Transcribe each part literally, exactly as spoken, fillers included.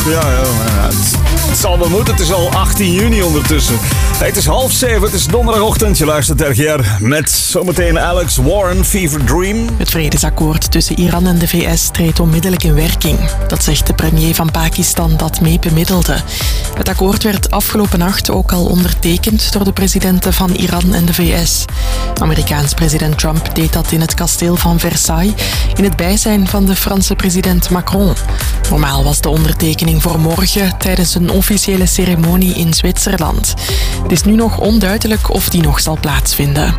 Ja, ja, ja. Het, het zal wel moeten. Het is al achttien juni ondertussen. Hey, het is half zeven, het is donderdagochtend. Je luistert R G R met zometeen Alex Warren, Fever Dream. Het vredesakkoord tussen Iran en de V S treedt onmiddellijk in werking. Dat zegt de premier van Pakistan dat mee bemiddelde. Het akkoord werd afgelopen nacht ook al ondertekend door de presidenten van Iran en de V S. Amerikaans president Trump deed dat in het kasteel van Versailles in het bijzijn van de Franse president Macron. Normaal was de ondertekening voor morgen tijdens een officiële ceremonie in Zwitserland. Het is nu nog onduidelijk of die nog zal plaatsvinden.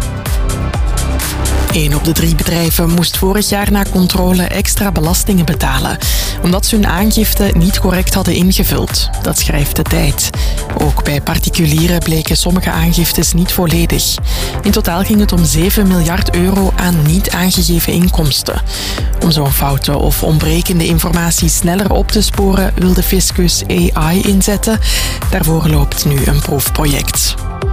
Een op de drie bedrijven moest vorig jaar na controle extra belastingen betalen, omdat ze hun aangifte niet correct hadden ingevuld. Dat schrijft de Tijd. Ook bij particulieren bleken sommige aangiftes niet volledig. In totaal ging het om zeven miljard euro aan niet aangegeven inkomsten. Om zo'n foute of ontbrekende informatie sneller op te sporen, wil de fiscus A I inzetten. Daarvoor loopt nu een proefproject.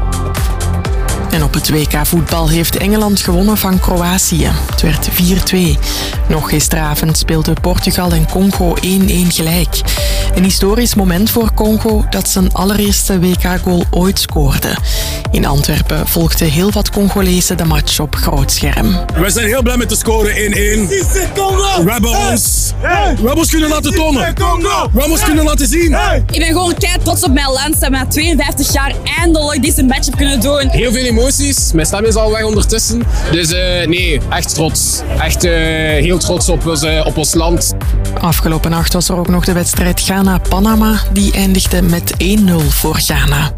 En op het W K voetbal heeft Engeland gewonnen van Kroatië. Het werd vier twee. Nog gisteravond speelden Portugal en Congo één-één gelijk. Een historisch moment voor Congo dat zijn allereerste W K-goal ooit scoorde. In Antwerpen volgden heel wat Congolezen de match op groot scherm. We zijn heel blij met de score één-één. We hebben ons, we hebben ons kunnen laten tonen. We hebben ons kunnen laten zien. Ik ben gewoon kei trots op mijn land dat we na tweeënvijftig jaar eindelijk deze match hebben kunnen doen. Heel veel emoties. Mijn stem is al weg ondertussen. Dus uh, nee, echt trots. Echt uh, heel trots op ons, uh, op ons land. Afgelopen nacht was er ook nog de wedstrijd Ghana-Panama. Die eindigde met één nul voor Ghana.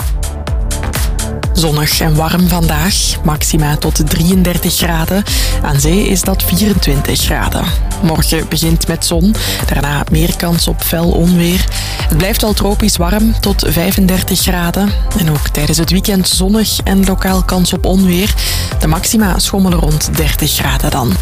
Zonnig en warm vandaag, maxima tot drieëndertig graden. Aan zee is dat vierentwintig graden. Morgen begint met zon, daarna meer kans op fel onweer. Het blijft al tropisch warm tot vijfendertig graden. En ook tijdens het weekend zonnig en lokaal kans op onweer. De maxima schommelen rond dertig graden dan.